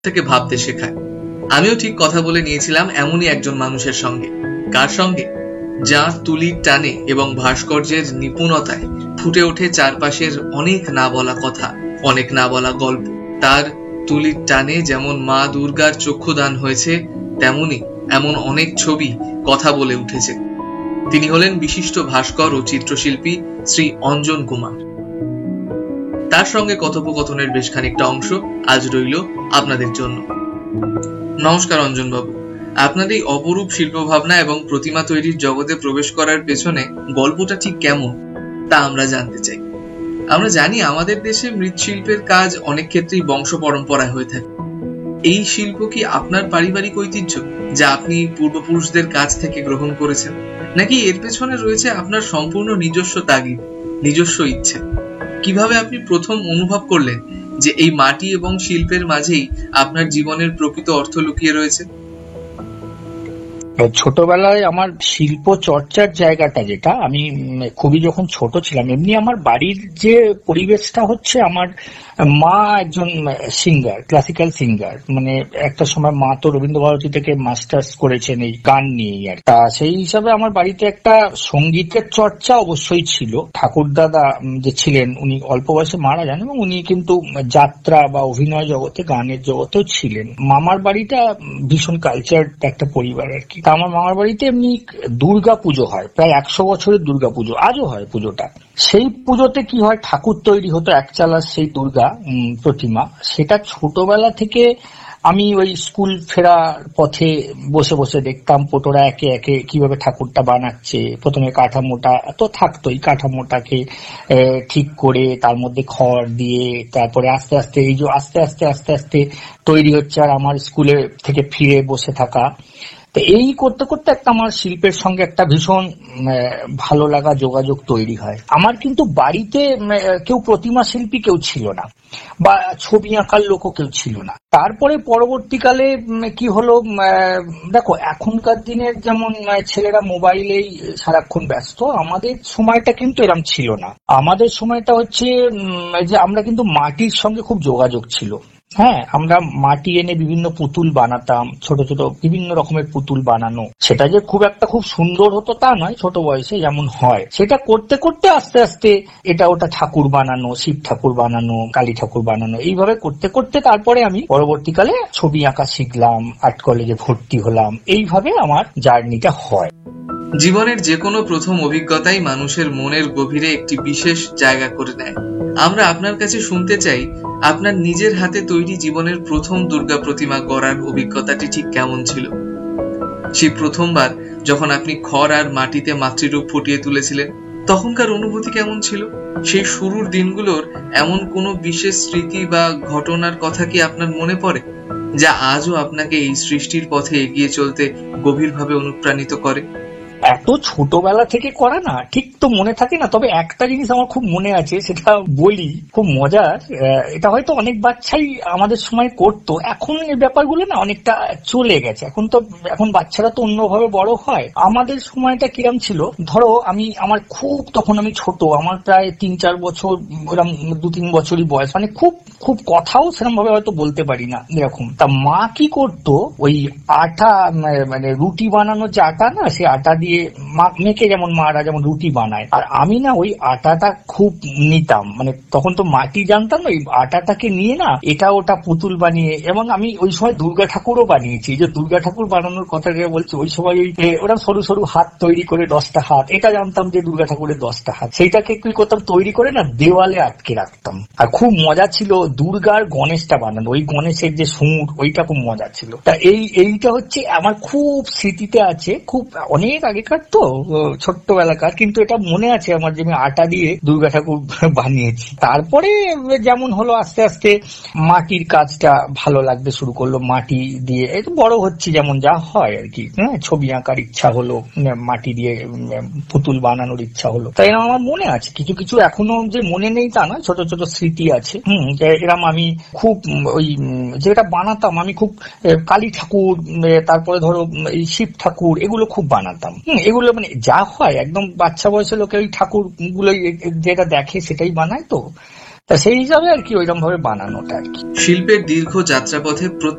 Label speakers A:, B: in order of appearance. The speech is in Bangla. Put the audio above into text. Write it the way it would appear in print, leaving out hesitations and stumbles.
A: থেকে ভাবতে শেখায়। আমিও ঠিক কথা বলে নিয়েছিলাম এমনই একজন মানুষের সঙ্গে। কার সঙ্গে? যার তুলির টানে এবং ভাস্কর্যের নিপুণতায় ফুটে ওঠে চারপাশের অনেক না বলা কথা, অনেক না বলা গল্প। তার তুলির টানে যেমন মা দুর্গার চক্ষুদান হয়েছে, তেমনি এমন অনেক ছবি কথা বলে উঠেছে। তিনি হলেন বিশিষ্ট ভাস্কর ও চিত্রশিল্পী শ্রী অঞ্জন কুমার। তার সঙ্গে কথোপকথনের বেশ খানিকটা অংশ আজ রইল আপনাদের জন্য। নমস্কার অঞ্জন বাবু, আপনার এই অপরূপ শিল্পভাবনা এবং প্রতিমা তৈরির জগতে প্রবেশ করার পেছনে গল্পটা ঠিক কেমন তা আমরা জানতে চাই। আমরা জানি আমাদের দেশে মৃৎশিল্পের কাজ অনেক ক্ষেত্রেই বংশ পরম্পরায় হয়ে থাকে। এই শিল্প কি আপনার পারিবারিক ঐতিহ্য, যা আপনি পূর্বপুরুষদের কাছ থেকে গ্রহণ করেছেন, নাকি এর পেছনে রয়েছে আপনার সম্পূর্ণ নিজস্ব তাগিদ, নিজস্ব ইচ্ছে? কিভাবে আপনি প্রথম অনুভব করলেন যে এই মাটি এবং শিল্পের মাঝেই আপনার জীবনের প্রকৃত অর্থ লুকিয়ে রয়েছে?
B: ছোটবেলায় আমার শিল্প চর্চার জায়গাটা, যেটা আমি খুবই যখন ছোট ছিলাম, এমনি আমার বাড়ির যে পরিবেশটা হচ্ছে, আমার মা একজন সিঙ্গার, ক্লাসিক্যাল সিঙ্গার। মানে একটা সময় মা তো রবীন্দ্রভারতী থেকে মাস্টার্স করেছেন এই গান নিয়েই। আর তা সেই হিসাবে আমার বাড়িতে একটা সঙ্গীতের চর্চা অবশ্যই ছিল। ঠাকুরদাদা যে ছিলেন, উনি অল্প বয়সে মারা যান এবং উনি কিন্তু যাত্রা বা অভিনয় জগতে, গানের জগতেও ছিলেন। মামার বাড়িটা ভীষণ কালচার একটা পরিবার আর কি। আমার মামার বাড়িতে এমনি দুর্গা পুজো হয়, প্রায় 100 বছরের দুর্গা পুজো, আজও হয় পুজোটা। সেই পুজোতে কি হয়, ঠাকুর তৈরি হতো একচালার সেই দুর্গা প্রতিমা। সেটা ছোটবেলা থেকে আমি ওই স্কুল ফেরার পথে বসে বসে দেখতাম পোটরা একে একে কিভাবে ঠাকুরটা বানাচ্ছে। প্রথমে কাঠামোটা তো থাকতোই, কাঠামোটাকে ঠিক করে তার মধ্যে খড় দিয়ে, তারপরে আস্তে আস্তে এই যে আস্তে আস্তে আস্তে আস্তে তৈরি হচ্ছে। আর আমার স্কুলে থেকে ফিরে বসে থাকা, তো এই করতে করতে একটা আমার শিল্পের সঙ্গে একটা ভীষণ ভালো লাগা, যোগাযোগ তৈরি হয়। আমার কিন্তু বাড়িতে কেউ প্রতিমা শিল্পী কেউ ছিল না, বা ছবি আঁকার লোকও কেউ ছিল না। তারপরে পরবর্তীকালে কি হলো, দেখো এখনকার দিনের যেমন ছেলেরা মোবাইলেই সারাক্ষণ ব্যস্ত, আমাদের সময়টা কিন্তু এরম ছিল না। আমাদের সময়টা হচ্ছে যে আমরা কিন্তু মাটির সঙ্গে খুব যোগাযোগ ছিল। হ্যাঁ, আমরা মাটি এনে বিভিন্ন পুতুল বানাতাম, ছোট ছোট বিভিন্ন রকমের পুতুল বানানো। সেটা যে খুব সুন্দর হতো তা নয়, ছোট বয়সে যেমন হয়। সেটা করতে করতে আস্তে আস্তে এটা ওটা ঠাকুর বানানো, শিব ঠাকুর বানানো, কালী ঠাকুর বানানো, এইভাবে করতে করতে তারপরে আমি পরবর্তীকালে ছবি আঁকা শিখলাম, আর্ট কলেজে ভর্তি হলাম। এইভাবে আমার জার্নিটা হয়।
A: জীবনের যে কোনো প্রথম অভিজ্ঞতাই মানুষের মনের গভীরে একটি বিশেষ জায়গা করে নেয়। আমরা আপনার কাছে শুনতে চাই, আপনার নিজের হাতে তৈরি জীবনের প্রথম দুর্গা প্রতিমা গড়ার অভিজ্ঞতাটি ঠিক কেমন ছিল? সেই প্রথমবার যখন আপনি খড় আর মাটিতে মাতৃরূপ ফুটিয়ে তুলেছিলেন, তখনকার অনুভূতি কেমন ছিল? সেই শুরুর দিনগুলোর এমন কোনো বিশেষ স্মৃতি বা ঘটনার কথা কি আপনার মনে পড়ে, যা আজও আপনাকে এই সৃষ্টির পথে এগিয়ে চলতে গভীরভাবে অনুপ্রাণিত করে?
B: এত ছোটবেলা থেকে করা না, ঠিক তো মনে থাকে না। তবে একটা জিনিস আমার খুব মনে আছে, সেটা বলি, খুব মজার। এটা হয়তো অনেক বাচ্চাই আমাদের সময় করতো, এখন এই ব্যাপারগুলো না অনেকটা চলে গেছে। এখন বাচ্চারা তো অন্যভাবে বড় হয়। আমাদের সময়টা কিরম ছিল, ধরো তখন আমি ছোট, আমার প্রায় 3-4 বছর, ওরকম 2-3 বছরই বয়স। মানে খুব খুব কথাও সেরকম ভাবে হয়তো বলতে পারি না এরকম। তা মা কি করতো, ওই আটা, মানে রুটি বানানোর যে আটা না, সেই আটা দিয়ে মেখে, যেমন মারা যেমন রুটি বানায়, আর আমি না ওই আটাটা খুব নিতাম। মানে তখন তো মাটি জানতাম না, ওই আটাটাকে নিয়ে না এটা ওটা পুতুল বানিয়ে, এবং আমি ওই সময় দুর্গা ঠাকুরও বানিয়েছি। যে দুর্গা ঠাকুর বানানোর কথা বলছি, ওই সময় ওরা সরু সরু হাত তৈরি করে 10টা হাত, এটা জানতাম যে দুর্গা ঠাকুরের 10টা হাত, সেইটাকে কি করতাম, তৈরি করে না দেওয়ালে আটকে রাখতাম। আর খুব মজা ছিল দুর্গার গণেশটা বানানো, ওই গণেশের যে সুর, ওইটা খুব মজা ছিল। তা এইটা হচ্ছে আমার খুব স্মৃতিতে আছে, খুব অনেক আগেকার তো, ছোট্টবেলাকার, কিন্তু এটা মনে আছে আমার যে আমি আটা দিয়ে দুর্গা ঠাকুর বানিয়েছি। তারপরে যেমন হলো আস্তে আস্তে মাটির কাজটা ভালো লাগতে শুরু করলো, মাটি দিয়ে এই তো বড় হচ্ছে, যেমন যা হয় আর কি। হ্যাঁ, ছবি আঁকার ইচ্ছা হলো, মাটি দিয়ে পুতুল বানানোর ইচ্ছা হলো। তাই আমার মনে আছে কিছু কিছু, এখনো যে মনে নেই তা না, ছোট ছোট স্মৃতি আছে। এরম আমি খুব ওই যেটা বানাতাম, আমি খুব কালী ঠাকুর, তারপরে ধরো এই শিব ঠাকুর, এগুলো খুব বানাতাম। এগুলো মানে যা হয় একদম বাচ্চা বয়সের লোকে ওই ঠাকুর গুলো যেটা দেখে সেটাই বানায় তো। তা সেই হিসাবে আর কি ওইরকম ভাবে বানানোটা আর কি।
A: শিল্পের দীর্ঘ যাত্রাপথে